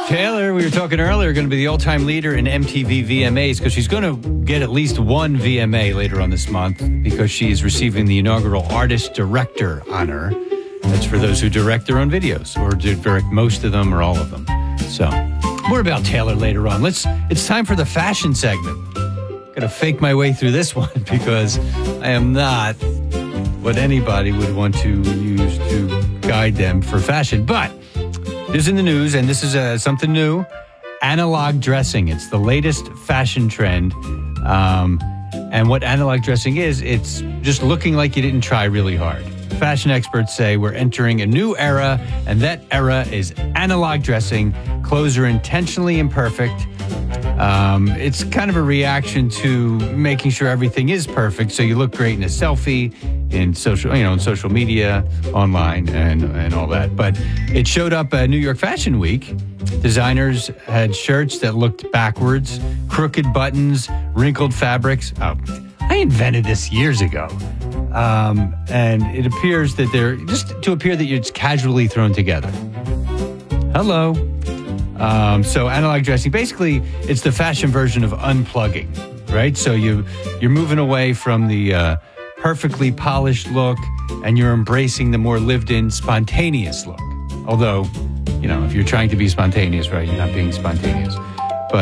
Taylor, we were talking earlier, going to be the all-time leader in MTV VMAs because she's going to get at least one VMA later on this month because she is receiving the inaugural Artist Director honor. That's for those who direct their own videos or direct most of them or all of them. So, more about Taylor later on. It's time for the fashion segment. Got to fake my way through this one because I am not what anybody would want to use to guide them for fashion. But this is in the news, and this is something new. Analog dressing. It's the latest fashion trend. And what analog dressing is, it's just looking like you didn't try really hard. Fashion experts say we're entering a new era, and that era is analog dressing. Clothes are intentionally imperfect. It's kind of a reaction to making sure everything is perfect, so you look great in a selfie, in social media, online, and all that. But it showed up at New York Fashion Week. Designers had shirts that looked backwards, crooked buttons, wrinkled fabrics. Oh, I invented this years ago. And it appears that it's casually thrown together. Hello. So analog dressing, basically, it's the fashion version of unplugging, right? So you're moving away from the perfectly polished look, and you're embracing the more lived-in, spontaneous look. Although, if you're trying to be spontaneous, right, you're not being spontaneous. But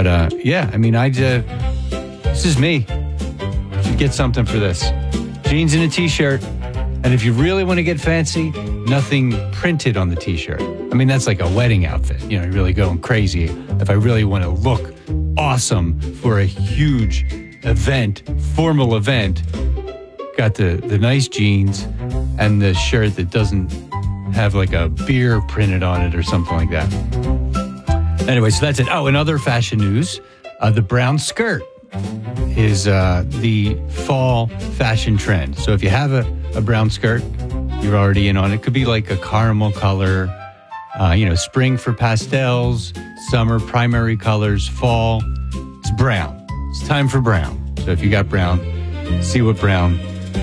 this is me. You should get something for this. Jeans and a t-shirt. And if you really want to get fancy, nothing printed on the t-shirt. That's like a wedding outfit. You're really going crazy. If I really want to look awesome for a huge event, formal event, got the nice jeans and the shirt that doesn't have like a beer printed on it or something like that. Anyway, so that's it. Oh, and other fashion news, the brown skirt is the fall fashion trend. So if you have a brown skirt, you're already in on it. It could be like a caramel color, spring for pastels, summer primary colors, fall. It's brown. It's time for brown. So if you got brown, see what brown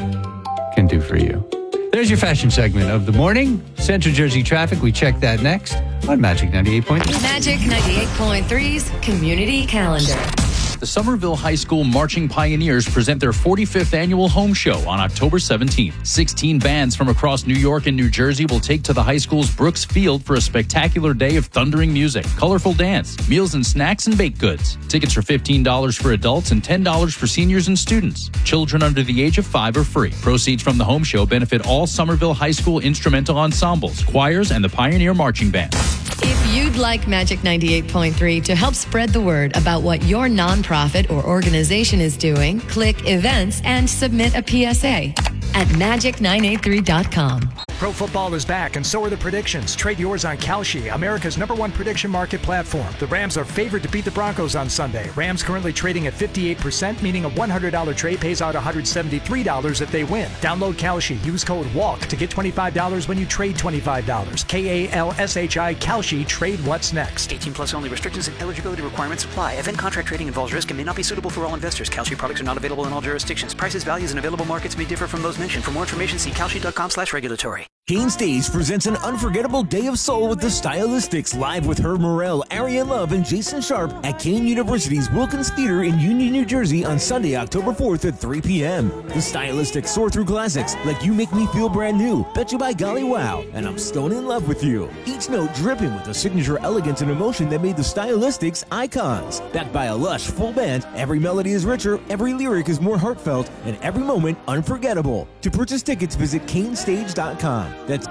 can do for you. There's your fashion segment of the morning. Central Jersey traffic. We check that next on Magic 98.3. Magic 98.3's Community Calendar. The Somerville High School Marching Pioneers present their 45th annual home show on October 17th. 16 bands from across New York and New Jersey will take to the high school's Brooks Field for a spectacular day of thundering music, colorful dance, meals and snacks, and baked goods. Tickets are $15 for adults and $10 for seniors and students. Children under the age of 5 are free. Proceeds from the home show benefit all Somerville High School instrumental ensembles, choirs, and the Pioneer Marching Band. If you'd like Magic 98.3 to help spread the word about what your nonprofit or organization is doing, click Events and submit a PSA at magic983.com. Pro football is back, and so are the predictions. Trade yours on Kalshi, America's #1 prediction market platform. The Rams are favored to beat the Broncos on Sunday. Rams currently trading at 58%, meaning a $100 trade pays out $173 if they win. Download Kalshi. Use code WALK to get $25 when you trade $25. KALSHI, Kalshi. Trade what's next. 18 plus only. Restrictions and eligibility requirements apply. Event contract trading involves risk and may not be suitable for all investors. Kalshi products are not available in all jurisdictions. Prices, values, and available markets may differ from those mentioned. For more information, see kalshi.com/regulatory. Kane Stage presents an unforgettable day of soul with the Stylistics, live with Herb Morrell, Ariane Love, and Jason Sharp at Kane University's Wilkins Theater in Union, New Jersey on Sunday, October 4th at 3 p.m. The Stylistics soar through classics like You Make Me Feel Brand New, Bet You By Golly Wow, and I'm Stone in Love With You. Each note dripping with the signature elegance and emotion that made the Stylistics icons. Backed by a lush, full band, every melody is richer, every lyric is more heartfelt, and every moment unforgettable. To purchase tickets, visit canestage.com. That's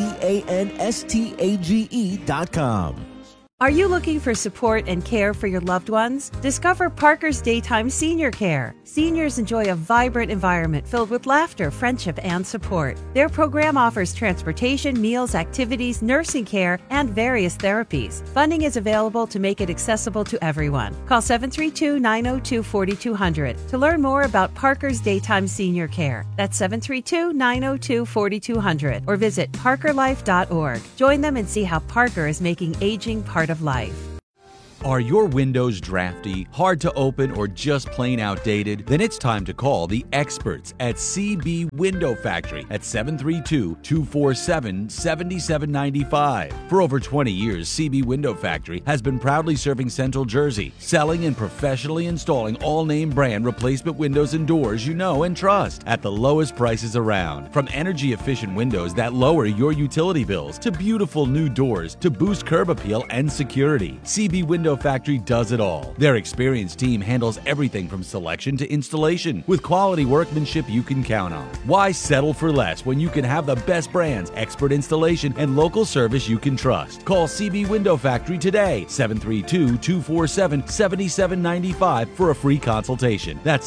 KEANSTAGE.com. Are you looking for support and care for your loved ones? Discover Parker's Daytime Senior Care. Seniors enjoy a vibrant environment filled with laughter, friendship, and support. Their program offers transportation, meals, activities, nursing care, and various therapies. Funding is available to make it accessible to everyone. Call 732-902-4200 to learn more about Parker's Daytime Senior Care. That's 732-902-4200 or visit parkerlife.org. Join them and see how Parker is making aging part of life. Are your windows drafty, hard to open, or just plain outdated? Then it's time to call the experts at CB Window Factory at 732-247-7795. For over 20 years, CB Window Factory has been proudly serving Central Jersey, selling and professionally installing all-name brand replacement windows and doors you know and trust at the lowest prices around. From energy-efficient windows that lower your utility bills to beautiful new doors to boost curb appeal and security, CB Window Factory does it all. Their experienced team handles everything from selection to installation with quality workmanship you can count on. Why settle for less when you can have the best brands, expert installation, and local service you can trust? Call CB Window Factory today, 732-247-7795 for a free consultation. That's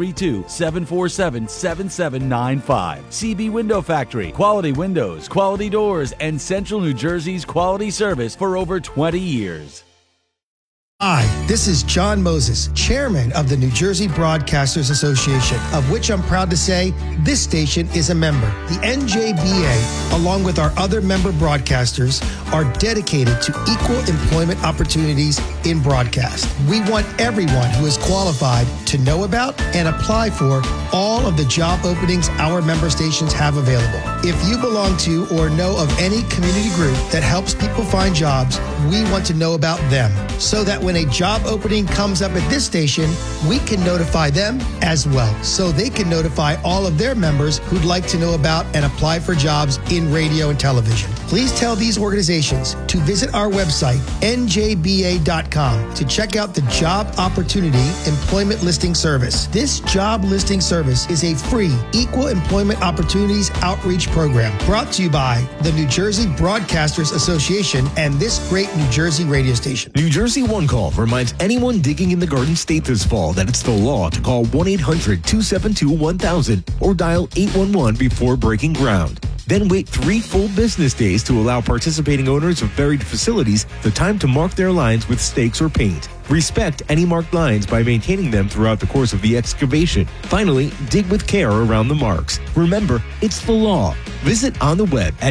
732-747-7795. CB Window Factory, quality windows, quality doors, and Central New Jersey's quality service for over 20 years. Hi, this is John Moses, chairman of the New Jersey Broadcasters Association, of which I'm proud to say this station is a member. The NJBA, along with our other member broadcasters, are dedicated to equal employment opportunities in broadcast. We want everyone who is qualified to know about and apply for all of the job openings our member stations have available. If you belong to or know of any community group that helps people find jobs, we want to know about them so that when a job opening comes up at this station, we can notify them as well, so they can notify all of their members who'd like to know about and apply for jobs in radio and television. Please tell these organizations to visit our website, njba.com, to check out the Job Opportunity Employment Listing Service. This job listing service is a free Equal Employment Opportunities Outreach Program brought to you by the New Jersey Broadcasters Association and this great New Jersey radio station. New Jersey One Call reminds anyone digging in the Garden State this fall that it's the law to call 1-800-272-1000 or dial 811 before breaking ground. Then wait 3 full business days to allow participating owners of buried facilities the time to mark their lines with stakes or paint. Respect any marked lines by maintaining them throughout the course of the excavation. Finally, dig with care around the marks. Remember, it's the law. Visit on the web at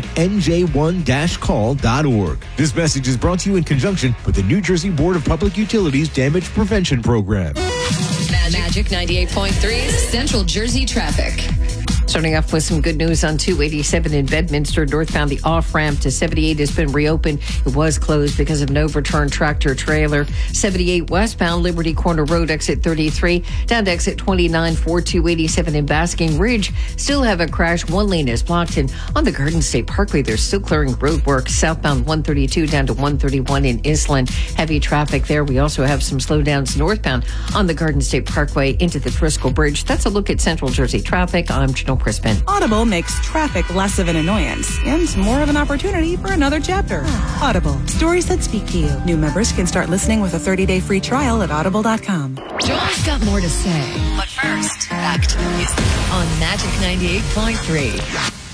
nj1-call.org. This message is brought to you in conjunction with the New Jersey Board of Public Utilities Damage Prevention Program. Magic 98.3 Central Jersey traffic. Starting off with some good news on 287 in Bedminster. Northbound, the off-ramp to 78 has been reopened. It was closed because of an overturned tractor trailer. 78 westbound, Liberty Corner Road, exit 33, down to exit 29 for 287 in Basking Ridge. Still have a crash. 1 lane is blocked. And on the Garden State Parkway, they're still clearing road work. Southbound 132 down to 131 in Island. Heavy traffic there. We also have some slowdowns northbound on the Garden State Parkway into the Driscoll Bridge. That's a look at Central Jersey traffic. I'm Janelle Crispin. Audible makes traffic less of an annoyance and more of an opportunity for another chapter. Audible, stories that speak to you. New members can start listening with a 30-day free trial at audible.com. Joel's got more to say. But first, back to the music on Magic 98.3.